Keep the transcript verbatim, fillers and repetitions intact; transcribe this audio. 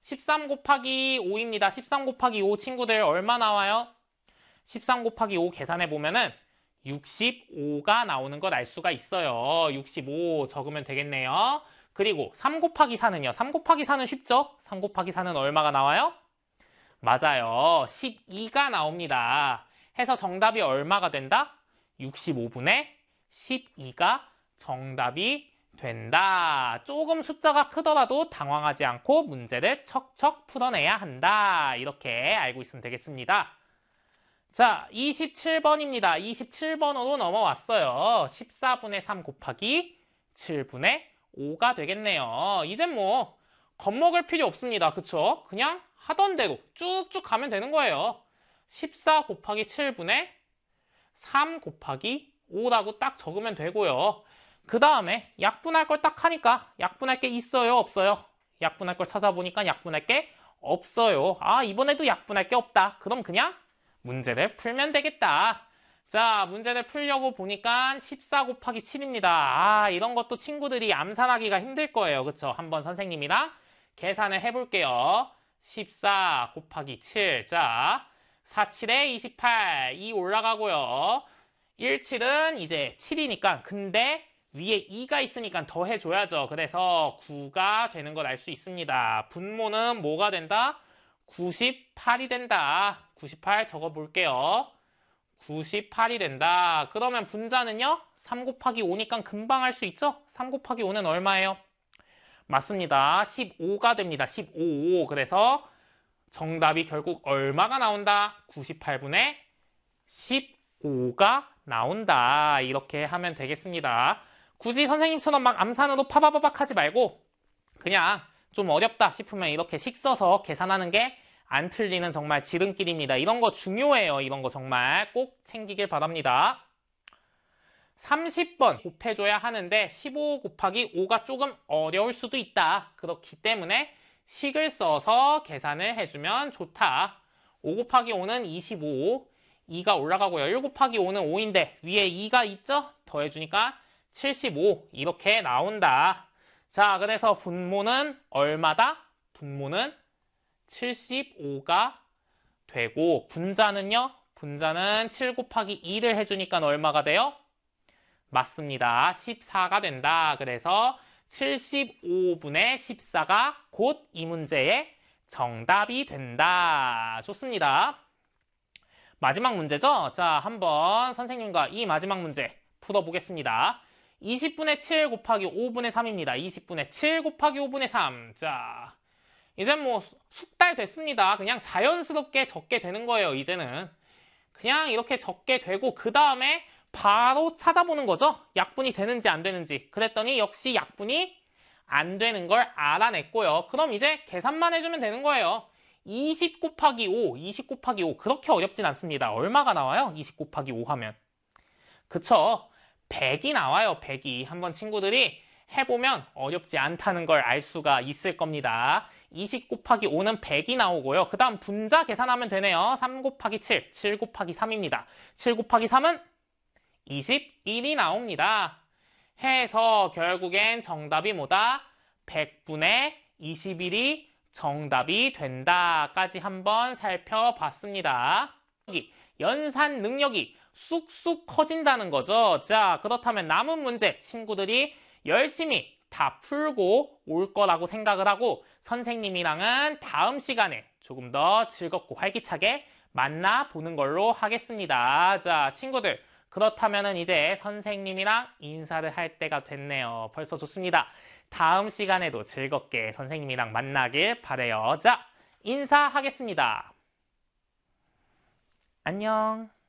십삼 곱하기 오입니다. 십삼 곱하기 오 친구들 얼마 나와요? 십삼 곱하기 오 계산해보면은 육십오가 나오는 걸 알 수가 있어요. 육십오 적으면 되겠네요. 그리고 삼 곱하기 사는요. 삼 곱하기 사는 쉽죠? 삼 곱하기 사는 얼마가 나와요? 맞아요. 십이가 나옵니다. 해서 정답이 얼마가 된다? 육십오분의 십이가 정답이 된다. 조금 숫자가 크더라도 당황하지 않고 문제를 척척 풀어내야 한다. 이렇게 알고 있으면 되겠습니다. 자, 이십칠 번입니다. 이십칠 번으로 넘어왔어요. 십사분의 삼 곱하기 칠분의 오가 되겠네요. 이젠 뭐 겁먹을 필요 없습니다. 그쵸? 그냥 하던 대로 쭉쭉 가면 되는 거예요. 십사 곱하기 칠분의 삼 곱하기 오라고 딱 적으면 되고요. 그 다음에 약분할 걸 딱 하니까 약분할 게 있어요? 없어요? 약분할 걸 찾아보니까 약분할 게 없어요. 아, 이번에도 약분할 게 없다. 그럼 그냥 문제를 풀면 되겠다. 자, 문제를 풀려고 보니까 십사 곱하기 칠입니다. 아, 이런 것도 친구들이 암산하기가 힘들 거예요. 그쵸? 한번 선생님이랑 계산을 해볼게요. 십사 곱하기 칠. 자, 사, 칠에 이십팔. 이 올라가고요. 일, 칠은 이제 칠이니까. 근데 위에 이가 있으니까 더해줘야죠. 그래서 구가 되는 걸 알 수 있습니다. 분모는 뭐가 된다? 구십팔이 된다. 구십팔 적어볼게요. 구십팔이 된다. 그러면 분자는요? 삼 곱하기 오니까 금방 할 수 있죠? 삼 곱하기 오는 얼마예요? 맞습니다. 십오가 됩니다. 십오. 그래서 정답이 결국 얼마가 나온다? 구십팔분의 십오가 나온다. 이렇게 하면 되겠습니다. 굳이 선생님처럼 막 암산으로 파바바박 하지 말고 그냥 좀 어렵다 싶으면 이렇게 식 써서 계산하는 게 안 틀리는 정말 지름길입니다. 이런 거 중요해요. 이런 거 정말 꼭 챙기길 바랍니다. 삼십 번 곱해줘야 하는데 십오 곱하기 오가 조금 어려울 수도 있다. 그렇기 때문에 식을 써서 계산을 해주면 좋다. 오 곱하기 오는 이십오, 이가 올라가고요. 일 곱하기 오는 오인데 위에 이가 있죠? 더해주니까 칠십오 이렇게 나온다. 자, 그래서 분모는 얼마다? 분모는 칠십오가 되고 분자는요? 분자는 칠 곱하기 이를 해주니까 얼마가 돼요? 맞습니다. 십사가 된다. 그래서 칠십오분의 십사가 곧 이 문제의 정답이 된다. 좋습니다. 마지막 문제죠? 자, 한번 선생님과 이 마지막 문제 풀어보겠습니다. 이십분의 칠 곱하기 오분의 삼입니다. 이십분의 칠 곱하기 오분의 삼. 자, 이제 뭐 숙달 됐습니다. 그냥 자연스럽게 적게 되는 거예요. 이제는 그냥 이렇게 적게 되고 그 다음에 바로 찾아보는 거죠. 약분이 되는지 안 되는지. 그랬더니 역시 약분이 안 되는 걸 알아냈고요. 그럼 이제 계산만 해주면 되는 거예요. 이십 곱하기 오, 이십 곱하기 오 그렇게 어렵진 않습니다. 얼마가 나와요? 이십 곱하기 오 하면. 그쵸? 백이 나와요. 백이. 한번 친구들이 해보면 어렵지 않다는 걸 알 수가 있을 겁니다. 이십 곱하기 오는 백이 나오고요. 그 다음 분자 계산하면 되네요. 삼 곱하기 칠, 칠 곱하기 삼입니다. 칠 곱하기 삼은 이십일이 나옵니다. 해서 결국엔 정답이 뭐다? 백분의 이십일이 정답이 된다까지 한번 살펴봤습니다. 여기 연산 능력이 쑥쑥 커진다는 거죠. 자, 그렇다면 남은 문제 친구들이 열심히 다 풀고 올 거라고 생각을 하고 선생님이랑은 다음 시간에 조금 더 즐겁고 활기차게 만나보는 걸로 하겠습니다. 자, 친구들 그렇다면은 이제 선생님이랑 인사를 할 때가 됐네요. 벌써 좋습니다. 다음 시간에도 즐겁게 선생님이랑 만나길 바래요. 자, 인사하겠습니다. 안녕.